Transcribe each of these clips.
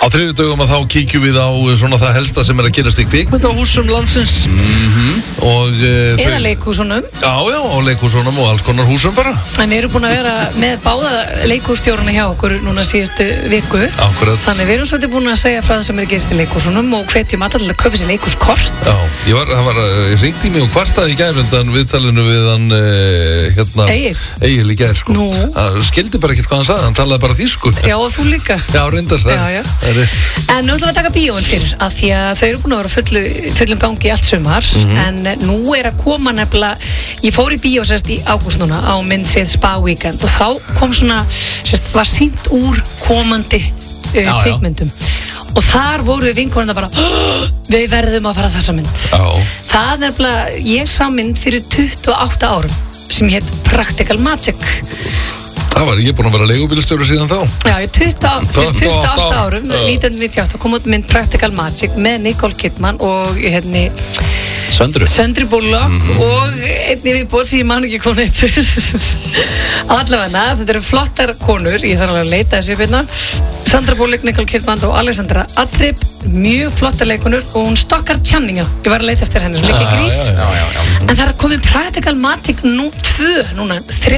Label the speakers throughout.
Speaker 1: Á þriðjudögum að þá kíkjum við á svona það helsta sem að gerast í kvikmyndahúsum landsins og
Speaker 2: eða leikhúsunum.
Speaker 1: Já, á leikhúsunum og alls konar húsum bara.
Speaker 2: En við erum búin að vera með báða leikhússtjórana hjá okkur núna síðustu viku.
Speaker 1: Akkurat.
Speaker 2: Þannig við erum svolítið búin að segja frá það sem gerist í leikhúsunum og hvetjum alla til að kaupa sér leikhúskort.
Speaker 1: Já, ég ringdi í mig og kvartaði í gær undan viðtalinu við hann Egil í gær, sko.
Speaker 2: Nú.
Speaker 1: Það skildi bara ekkert hvað hann sagði, hann talaði bara þýsku.
Speaker 2: Já, og þú líka.
Speaker 1: Já, reyndast það.
Speaker 2: Já. En nú ætlum við að taka bíóin fyrir, af því að þau eru búin að vera fullum gangi allt sumar, en nú er að koma nefnilega, ég fór í bíó sérst í ágúst núna á mynd Spa Weekend og þá kom svona, sérst, var sýnt úr komandi kvikmyndum. Og þar voru við vinkonuna bara, við verðum að fara að þessa mynd.
Speaker 1: Já.
Speaker 2: Það er nefnilega, ég sá mynd fyrir 28 árum sem hétt Practical Magic.
Speaker 1: Það var ég búin að vera leigubílstjóri síðan þá.
Speaker 2: Já, 28 árum, 1998 kom út mynd Practical Magic með Nicole Kidman og Sandra Bullock og einnig viðbóð því ég man ekki hvað neitt. Allavega, þetta eru flottar konur, ég þarf alveg að leita þessu upp hérna. Sandra Bullock, Nicole Kidman og Alexandra Adrib, mjög flottar leikonur og hún Stockard Channing, ég var að leita eftir henni, sem leikir Grís. En það er komið Practical Magic núna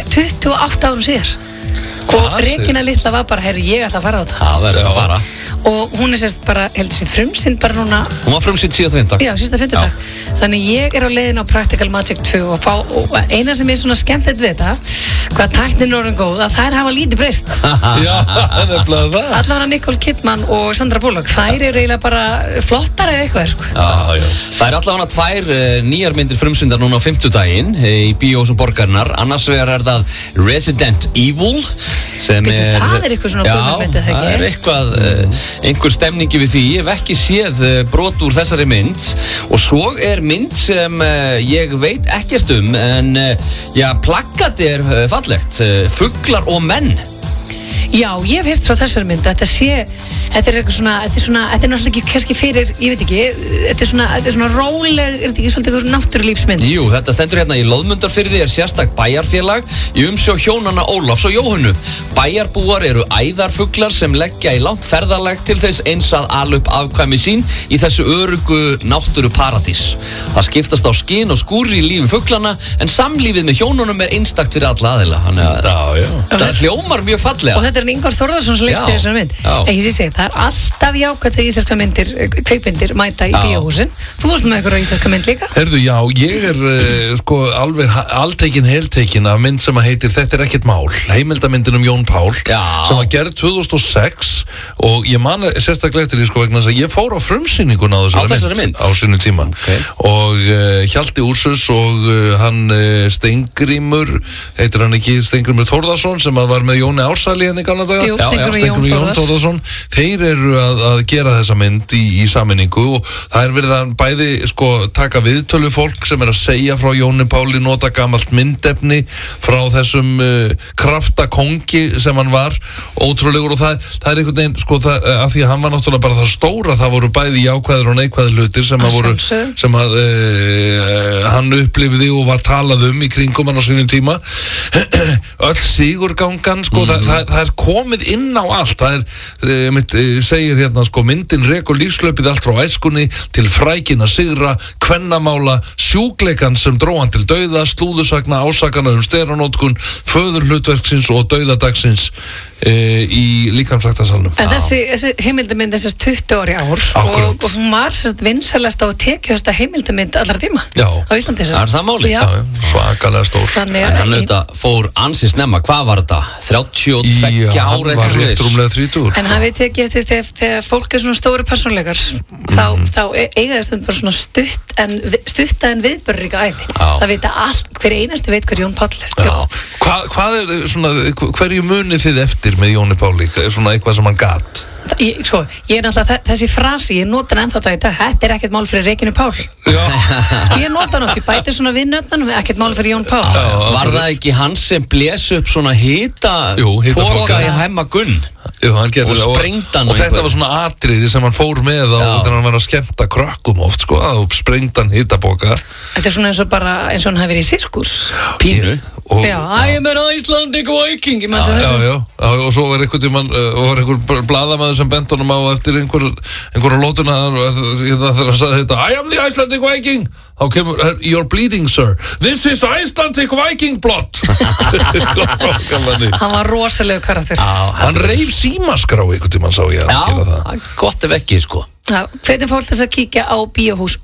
Speaker 2: 28 árum síðar. Og Regina litla var bara, ég ætla að fara á þetta.
Speaker 3: Það verður að fara.
Speaker 2: Og hún sérst bara, heldur sér frumsýnd bara núna.
Speaker 3: Hún var frumsýnd síðasta fimmtudag.
Speaker 2: Já, síðasta fimmtudag. Þannig ég er á leiðin á Practical Magic 2 og eina sem er svona skemmtilegt við þetta, hvað tæknin er orðin góð, að þær hafa lítið breyst.
Speaker 1: Já, nefnilega það.
Speaker 2: Allavega Nicole Kidman og Sandra Bullock, þær eru eiginlega bara flottar eða eitthvað, sko.
Speaker 3: Já. Það er allavega tvær nýjar myndir frumsýndar núna á fimmtudaginn í bíóhúsum borgarinnar. Annars vegar er það Resident Evil, sem
Speaker 2: það er eitthvað svona gömul mynd, eða ekki?
Speaker 3: Já, það er eitthvað, einhver stemningi við því. Ég hef ekki séð brot úr þessari mynd og svo er mynd sem ég veit ekkert en plakkat er fallegt, Fuglar og menn.
Speaker 2: Já, ég hef heyrt frá þessari mynd að þetta er eitthvað svona, þetta er náttúrulega ekki kannski fyrir, ég veit ekki, þetta er svona róleg, er þetta ekki svolítið eitthvað náttúrulífsmynd?
Speaker 3: Jú, þetta stendur hérna í Loðmundarfirði er sérstakt bæjarfélag í umsjá hjónanna Ólafs og Jóhönnu. Bæjarbúar eru æðarfuglar sem leggja í langt ferðalag til þess eins að ala upp afkvæmi sín í þessu öruggu náttúruparadís. Það skiptast á skinn og skúri í lífi fuglana en samlífið með hjónunum er einstakt fyrir alla aðila. Það hljómar mjög fallega.
Speaker 2: Og þetta er Ingvar Þórðarsson sem leikst í þessari mynd. Ekki sé, það er alltaf jákvæmt þegar íslenska myndir, kveikmyndir mæta í bíóhúsin. Þú varst með einhverja íslenska mynd líka?
Speaker 1: Herðu, já, ég er sko alveg heltekin af mynd sem heitir Þetta er ekkert mál, heimildamyndin Jón Pál, sem var gerð 2006 og ég man sérstaklega eftir því sko vegna þess að ég fór á frumsýninguna á þessari mynd á sínum tíma og Hjalti Úrsus og hann Steingrímur, heitir hann ekki Steingrímur Þórðarsson sem var með Jóni Ársæli henni gamla daga?
Speaker 2: Jú, Steingrímur Jón
Speaker 1: Þórðarsson. Þeir eru að gera þessa mynd í sameiningu og það er verið að bæði sko taka viðtölu fólk sem er að segja frá Jóni Páli, nota gamalt myndefni frá þessum kraftakongi sem hann var, ótrúlegur og það er einhvern veginn sko af því að hann var náttúrulega bara það stóra, það voru bæði jákvæðir og neikvæðir hlutir sem að hann upplifði og var talað í kringum hann á sínum tíma. Öll sigurgangan sko, það er komið inn á allt, það er segir hérna sko, myndin rekur lífslaupið allt frá æskunni til frækinna sigra, kvennamála, sjúkleikan sem dró hann til dauða, slúðusagna, ásakana steranótkun, föðurhlutverksins og dauðadagsins í líkamsræktarsalnum.
Speaker 2: En þessi heimildamynd er 20 ári ár og hún var vinsælasta og tekjuhasta heimildamynd allra tíma á Íslandi.
Speaker 3: Er það máli?
Speaker 2: Já.
Speaker 1: Svakalega stór.
Speaker 3: Þannig að hann fór ansi snemma. Hvað var þetta? 32 ára?
Speaker 1: Já, hann var rétt rúmlega 30.
Speaker 2: En hafið tekið eftir þegar fólk er svona stóri persónuleikar þá eiga það stund bara svona stutta en viðburðríka ævi. Það vita allt, hver einasti veit hver Jón Páll er.
Speaker 1: Hvað er svona, hverju munið þið eftir með Jóni Páli? Er svona eitthvað sem hann gat?
Speaker 2: Ég er náttúrulega, þessi frasi, ég nota hann ennþá það í dag, þetta er ekkert mál fyrir Regínu Pál. Ég nota hann oft, ég bæti svona við nöfnunum, ekkert mál fyrir Jón Pál.
Speaker 3: Var það ekki hann sem blés upp svona hitapoka í Hemma Gunn?
Speaker 1: Jú, hann gerði það og þetta var svona atriði sem hann fór með þegar hann var að skemmta krökkum oft sko, og sprengdi hann hitapoka.
Speaker 2: Þetta er svona eins og hann hafi verið í sirkus.
Speaker 3: Pínu.
Speaker 2: Já, I am an Icelandic Viking, ég mætti þessu.
Speaker 1: Já, og svo var einhver blaðamaður sem bent honum á eftir einhverja lótuna þegar hann sagði þetta, I am the Icelandic Viking, þá kemur, you're bleeding sir, this is Icelandic Viking blood.
Speaker 2: Hann var rosalegu karakter.
Speaker 1: Hann reif símaskrá einhvern tímann sá ég að gera það.
Speaker 3: Já, gott ef ekki sko.
Speaker 2: Hvernig fólk þess að kíkja á Bíóhús